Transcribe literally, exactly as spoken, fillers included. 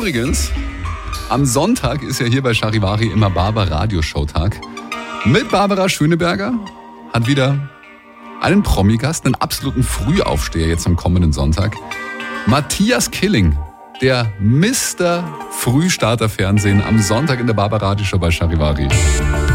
Übrigens, am Sonntag ist ja hier bei Charivari immer Barber Radio-Showtag. Mit Barbara Schöneberger hat wieder einen Promi-Gast, einen absoluten Frühaufsteher jetzt am kommenden Sonntag. Matthias Killing, der Mister Frühstarter Fernsehen am Sonntag in der Barber Radio Show bei Charivari.